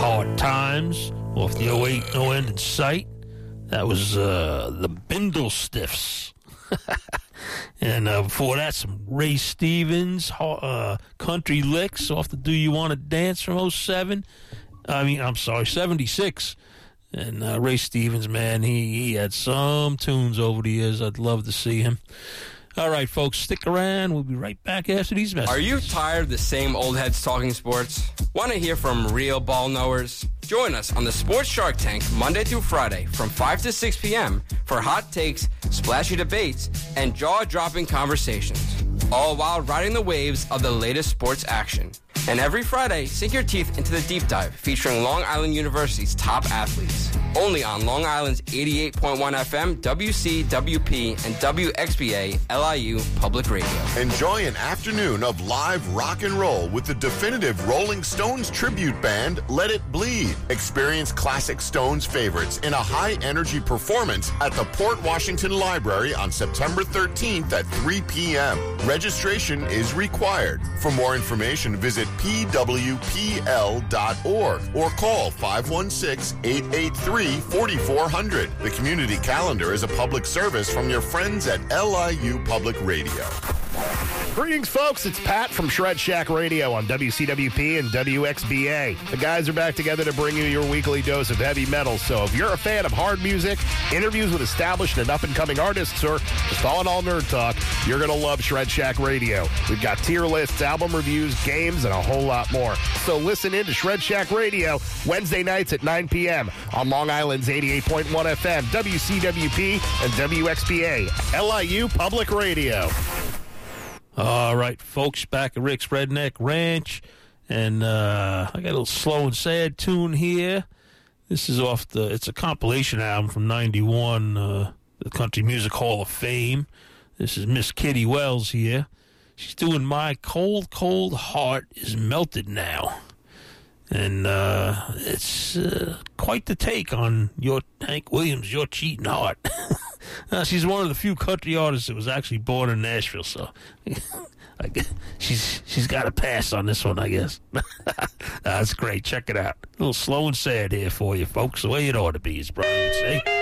Hard Times off the '08 No End in Sight. That was the Bindle Stiffs. And before that, some Ray Stevens, Country Licks off the Do You Want to Dance from 07. 76. And Ray Stevens, man, he had some tunes over the years. I'd love to see him. All right, folks, stick around. We'll be right back after these messages. Are you tired of the same old heads talking sports? Want to hear from real ball knowers? Join us on the Sports Shark Tank Monday through Friday from 5 to 6 p.m. for hot takes, splashy debates, and jaw-dropping conversations, all while riding the waves of the latest sports action. And every Friday, sink your teeth into the deep dive featuring Long Island University's top athletes. Only on Long Island's 88.1 FM, WCWP, and WXBA LIU Public Radio. Enjoy an afternoon of live rock and roll with the definitive Rolling Stones tribute band, Let It Bleed. Experience classic Stones favorites in a high-energy performance at the Port Washington Library on September 13th at 3 p.m. Registration is required. For more information, visit pwpl.org or call 516-883-4400. The community calendar is a public service from your friends at LIU Public Radio. Greetings, folks. It's Pat from Shred Shack Radio on WCWP and WXBA. The guys are back together to bring you your weekly dose of heavy metal. So if you're a fan of hard music, interviews with established and up-and-coming artists, or just all in all nerd talk, you're going to love Shred Shack Radio. We've got tier lists, album reviews, games, and a whole lot more. So listen in to Shred Shack Radio Wednesday nights at 9 p.m. on Long Island's 88.1 FM, WCWP, and WXBA, LIU Public Radio. All right, folks, back at Rick's Redneck Ranch, and I got a little slow and sad tune here. This is it's a compilation album from '91, the Country Music Hall of Fame. This is Miss Kitty Wells here. She's doing My Cold, Cold Heart Is Melted Now. And it's quite the take on your Hank Williams, Your Cheating Heart. She's one of the few country artists that was actually born in Nashville, so she's got a pass on this one, I guess. That's great. Check it out. A little slow and sad here for you, folks. The way it ought to be, as Brian would say.